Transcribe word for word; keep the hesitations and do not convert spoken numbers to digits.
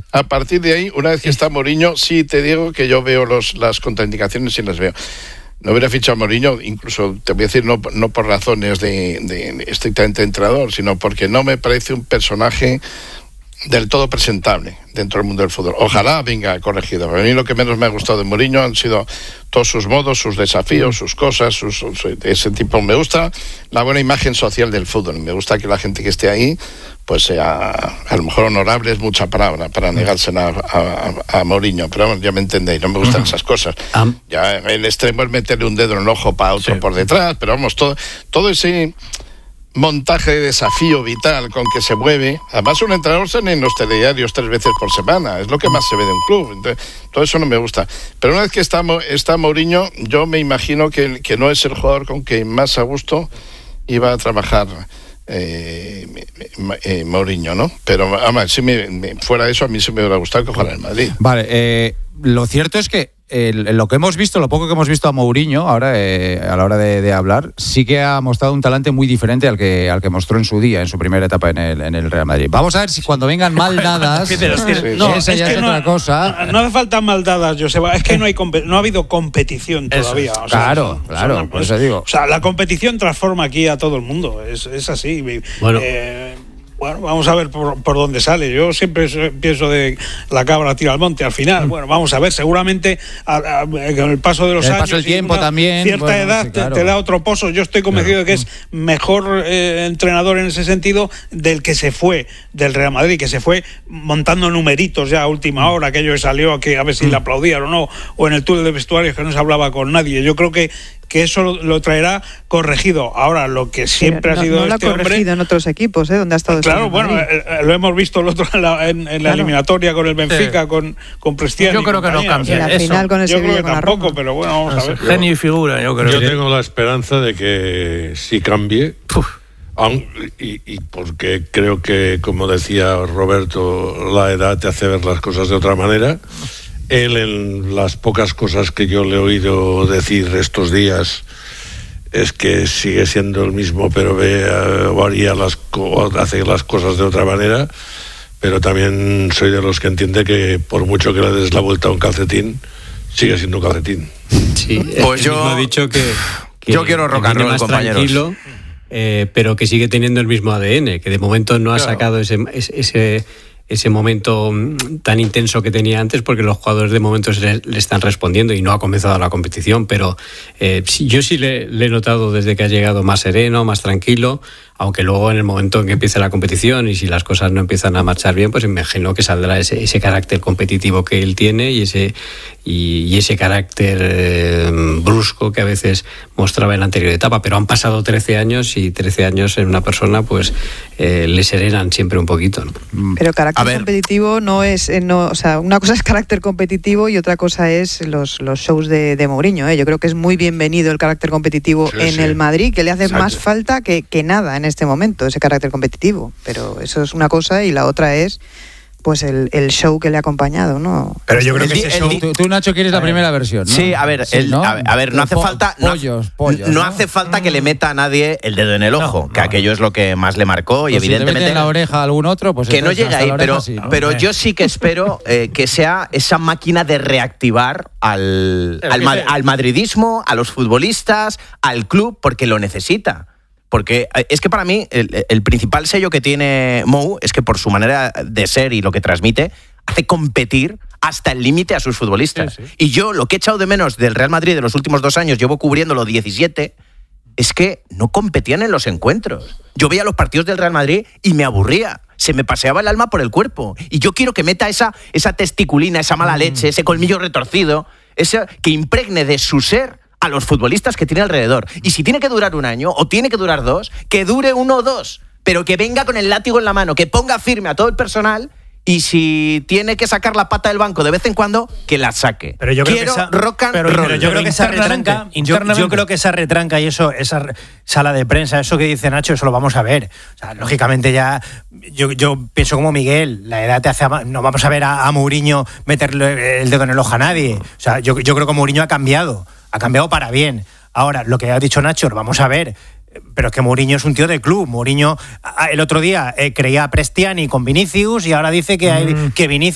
A partir de ahí, una vez que está Mourinho, sí te digo que yo veo los, las contraindicaciones y las veo. No hubiera fichado a Mourinho, incluso te voy a decir, no, no por razones de, de estrictamente entrenador, sino porque no me parece un personaje del todo presentable dentro del mundo del fútbol. Ojalá venga corregido. A mí lo que menos me ha gustado de Mourinho han sido todos sus modos, sus desafíos, sus cosas, sus, sus, ese tipo. Me gusta la buena imagen social del fútbol. Me gusta que la gente que esté ahí pues sea, a lo mejor honorable es mucha palabra para negársela a, a, a Mourinho, pero bueno, ya me entendéis, no me gustan esas cosas. Um, ya el extremo es meterle un dedo en el ojo para otro sí. por detrás, pero vamos, todo, todo ese montaje de desafío vital con que se mueve. Además, un entrenador sale en los telediarios tres veces por semana, es lo que más se ve de un club. Entonces, todo eso no me gusta. Pero una vez que está, está Mourinho, yo me imagino que, que no es el jugador con que más a gusto iba a trabajar eh, eh, Mourinho, ¿no? Pero además, si me, me, fuera de eso, a mí sí me hubiera gustado que jugara en Madrid. Vale, eh, lo cierto es que El, lo que hemos visto, lo poco que hemos visto a Mourinho ahora eh, a la hora de, de hablar, sí que ha mostrado un talante muy diferente al que al que mostró en su día, en su primera etapa en el, en el Real Madrid. Vamos a ver si cuando vengan mal dadas, sí, pero es que, sí, no, esa es ya que es no, otra cosa. No, no hace falta mal dadas, Joseba, es que no hay no ha habido competición todavía. O sea, claro, son, claro, son, por eso digo. O sea, la competición transforma aquí a todo el mundo, es, es así. Bueno. Eh, Bueno, vamos a ver por, por dónde sale. Yo siempre pienso de la cabra tira al monte al final. Bueno, vamos a ver, seguramente a, a, con el paso de los el años paso del tiempo una también, cierta bueno, edad sí, claro. te, te da otro pozo. Yo estoy convencido claro. de que es mejor eh, entrenador en ese sentido del que se fue del Real Madrid, que se fue montando numeritos ya a última hora, aquello que salió a, que, a ver si le aplaudían o no, o en el túnel de vestuarios que no se hablaba con nadie. Yo creo que que eso lo, lo traerá corregido. Ahora, lo que siempre no, ha sido no lo este ha corregido hombre, en otros equipos, ¿eh? Donde ha estado. Claro, bueno, eh, lo hemos visto el otro en la, en, en la claro. eliminatoria con el Benfica, sí. con, con Prestiani. Yo creo que no cambia. En la eso. final con el yo Sevilla creo que con tampoco, la Roma. pero bueno, vamos a ver. Genio y figura, yo creo. Yo tengo la esperanza de que sí cambie. Aun, y, y porque creo que, como decía Roberto, la edad te hace ver las cosas de otra manera. Él, en las pocas cosas que yo le he oído decir estos días, es que sigue siendo el mismo, pero ve o haría las hace las cosas de otra manera. Pero también soy de los que entiende que por mucho que le des la vuelta a un calcetín, sigue siendo un calcetín. Sí, pues yo he dicho que, que yo quiero rock and roll, compañeros. Tranquilo, eh, pero que sigue teniendo el mismo A D N, que de momento no ha claro. sacado ese, ese ese momento tan intenso que tenía antes, porque los jugadores de momento le, le están respondiendo y no ha comenzado la competición, pero eh, yo sí le, le he notado desde que ha llegado más sereno, más tranquilo, aunque luego en el momento en que empiece la competición y si las cosas no empiezan a marchar bien, pues imagino que saldrá ese, ese carácter competitivo que él tiene y ese, y, y ese carácter eh, brusco que a veces mostraba en la anterior etapa, pero han pasado trece años y trece años en una persona pues eh, le serenan siempre un poquito, ¿no? Pero carácter competitivo no es, no, o sea, una cosa es carácter competitivo y otra cosa es los, los shows de, de Mourinho, ¿eh? Yo creo que es muy bienvenido el carácter competitivo sí, en sí. el Madrid, que le hace Exacto. más falta que, que nada en este momento, ese carácter competitivo, pero eso es una cosa y la otra es pues el, el show que le ha acompañado, ¿no? Pero yo creo el que di, ese show... Tú, tú, Nacho, quieres la primera versión, ¿no? Sí, a ver, sí, el, ¿no? a, a ver, no hace po- falta... No, pollos, pollos, no, ¿no? hace falta que le meta a nadie el dedo en el ojo, no, que no, aquello es lo que más le marcó y pues evidentemente... Si te mete en la oreja a algún otro, pues... Que no llegue ahí, pero, sí, ¿no? pero yo sí que espero eh, que sea esa máquina de reactivar al, al, ma- al madridismo, a los futbolistas, al club, porque lo necesita. Porque es que para mí el, el principal sello que tiene Mou es que por su manera de ser y lo que transmite, hace competir hasta el límite a sus futbolistas. Sí, sí. Y yo lo que he echado de menos del Real Madrid de los últimos dos años, llevo cubriéndolo diecisiete, es que no competían en los encuentros. Yo veía los partidos del Real Madrid y me aburría. Se me paseaba el alma por el cuerpo. Y yo quiero que meta esa, esa testiculina, esa mala leche, ese colmillo retorcido, ese, que impregne de su ser a los futbolistas que tiene alrededor. Y si tiene que durar un año o tiene que durar dos, que dure uno o dos, pero que venga con el látigo en la mano, que ponga firme a todo el personal. Y si tiene que sacar la pata del banco de vez en cuando, que la saque. Pero yo creo Quiero que esa, rock and pero, roll. Pero yo creo que esa retranca, yo, yo creo que esa retranca y eso, esa sala de prensa, eso que dice Nacho, eso lo vamos a ver. O sea, lógicamente ya, yo, yo pienso como Miguel, la edad te hace, no vamos a ver a, a Mourinho meterle el dedo en el ojo a nadie. O sea, yo, yo creo que Mourinho ha cambiado, ha cambiado para bien. Ahora, lo que ha dicho Nacho, lo vamos a ver. Pero es que Mourinho es un tío de club. Mourinho el otro día eh, creía a Prestiani con Vinicius y ahora dice que, hay, que Vinicius